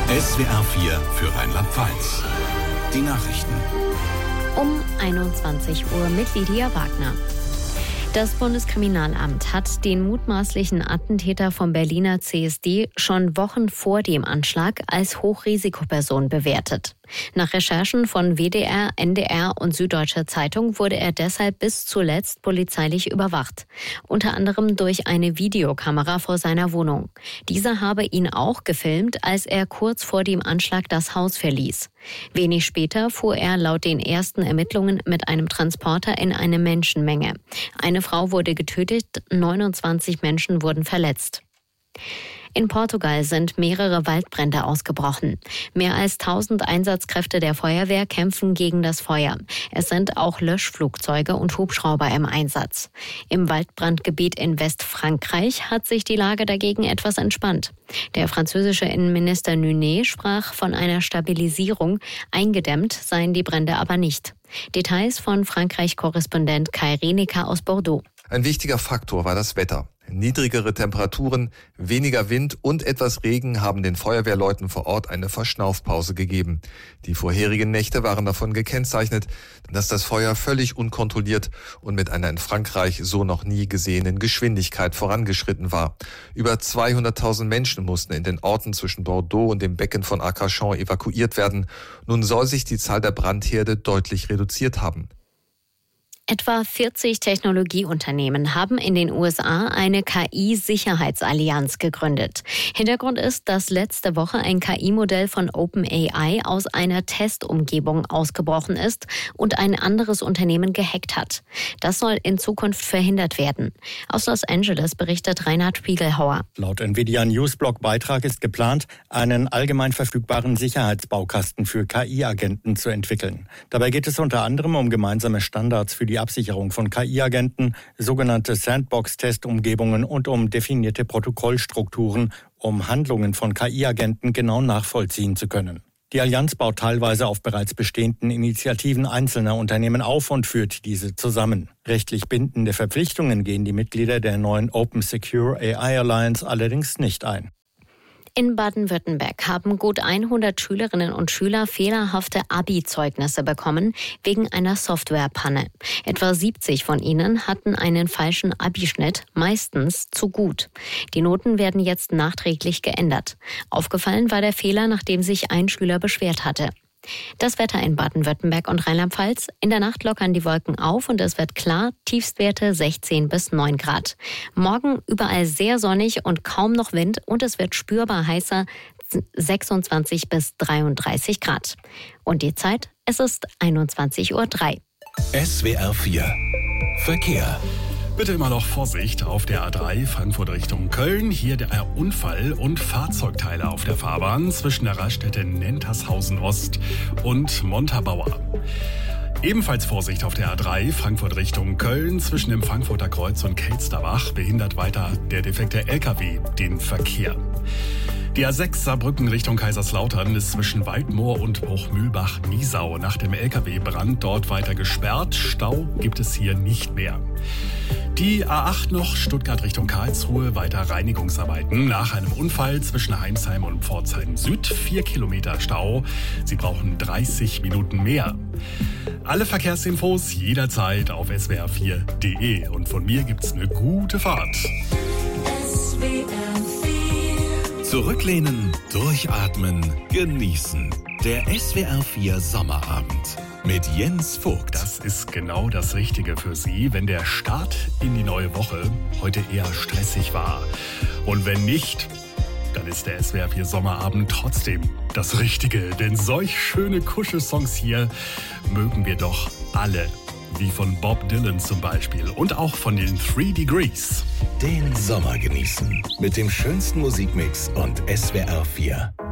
SWR 4 für Rheinland-Pfalz. Die Nachrichten. Um 21 Uhr mit Lydia Wagner. Das Bundeskriminalamt hat den mutmaßlichen Attentäter vom Berliner CSD schon Wochen vor dem Anschlag als Hochrisikoperson bewertet. Nach Recherchen von WDR, NDR und Süddeutscher Zeitung wurde er deshalb bis zuletzt polizeilich überwacht. Unter anderem durch eine Videokamera vor seiner Wohnung. Diese habe ihn auch gefilmt, als er kurz vor dem Anschlag das Haus verließ. Wenig später fuhr er laut den ersten Ermittlungen mit einem Transporter in eine Menschenmenge. Eine Frau wurde getötet, 29 Menschen wurden verletzt. In Portugal sind mehrere Waldbrände ausgebrochen. Mehr als 1000 Einsatzkräfte der Feuerwehr kämpfen gegen das Feuer. Es sind auch Löschflugzeuge und Hubschrauber im Einsatz. Im Waldbrandgebiet in Westfrankreich hat sich die Lage dagegen etwas entspannt. Der französische Innenminister Nunet sprach von einer Stabilisierung. Eingedämmt seien die Brände aber nicht. Details von Frankreich-Korrespondent Kai Reneker aus Bordeaux. Ein wichtiger Faktor war das Wetter. Niedrigere Temperaturen, weniger Wind und etwas Regen haben den Feuerwehrleuten vor Ort eine Verschnaufpause gegeben. Die vorherigen Nächte waren davon gekennzeichnet, dass das Feuer völlig unkontrolliert und mit einer in Frankreich so noch nie gesehenen Geschwindigkeit vorangeschritten war. Über 200.000 Menschen mussten in den Orten zwischen Bordeaux und dem Becken von Arcachon evakuiert werden. Nun soll sich die Zahl der Brandherde deutlich reduziert haben. Etwa 40 Technologieunternehmen haben in den USA eine KI-Sicherheitsallianz gegründet. Hintergrund ist, dass letzte Woche ein KI-Modell von OpenAI aus einer Testumgebung ausgebrochen ist und ein anderes Unternehmen gehackt hat. Das soll in Zukunft verhindert werden. Aus Los Angeles berichtet Reinhard Spiegelhauer. Laut NVIDIA-Newsblog-Beitrag ist geplant, einen allgemein verfügbaren Sicherheitsbaukasten für KI-Agenten zu entwickeln. Dabei geht es unter anderem um gemeinsame Standards für die Absicherung von KI-Agenten, sogenannte Sandbox-Testumgebungen und um definierte Protokollstrukturen, um Handlungen von KI-Agenten genau nachvollziehen zu können. Die Allianz baut teilweise auf bereits bestehenden Initiativen einzelner Unternehmen auf und führt diese zusammen. Rechtlich bindende Verpflichtungen gehen die Mitglieder der neuen Open Secure AI Alliance allerdings nicht ein. In Baden-Württemberg haben gut 100 Schülerinnen und Schüler fehlerhafte Abi-Zeugnisse bekommen wegen einer Softwarepanne. Etwa 70 von ihnen hatten einen falschen Abischnitt, meistens zu gut. Die Noten werden jetzt nachträglich geändert. Aufgefallen war der Fehler, nachdem sich ein Schüler beschwert hatte. Das Wetter in Baden-Württemberg und Rheinland-Pfalz. In der Nacht lockern die Wolken auf und es wird klar, Tiefstwerte 16 bis 9 Grad. Morgen überall sehr sonnig und kaum noch Wind und es wird spürbar heißer, 26 bis 33 Grad. Und die Zeit, es ist 21:03 Uhr. SWR 4 Verkehr. Bitte immer noch Vorsicht auf der A3 Frankfurt Richtung Köln. Hier der Unfall und Fahrzeugteile auf der Fahrbahn zwischen der Raststätte Nentershausen Ost und Montabaur. Ebenfalls Vorsicht auf der A3 Frankfurt Richtung Köln. Zwischen dem Frankfurter Kreuz und Kelsterbach behindert weiter der defekte LKW den Verkehr. Die A6 Saarbrücken Richtung Kaiserslautern ist zwischen Waldmoor und Hochmühlbach-Niesau nach dem LKW-Brand dort weiter gesperrt. Stau gibt es hier nicht mehr. Die A8 noch Stuttgart Richtung Karlsruhe, weiter Reinigungsarbeiten. Nach einem Unfall zwischen Heinsheim und Pforzheim Süd 4 Kilometer Stau. Sie brauchen 30 Minuten mehr. Alle Verkehrsinfos jederzeit auf swr4.de. Und von mir gibt's eine gute Fahrt. Zurücklehnen, durchatmen, genießen. Der SWR 4 Sommerabend mit Jens Vogt. Das ist genau das Richtige für Sie, wenn der Start in die neue Woche heute eher stressig war. Und wenn nicht, dann ist der SWR 4 Sommerabend trotzdem das Richtige. Denn solch schöne Kuschelsongs hier mögen wir doch alle. Wie von Bob Dylan zum Beispiel und auch von den 3 Degrees. Den Sommer genießen mit dem schönsten Musikmix und SWR 4.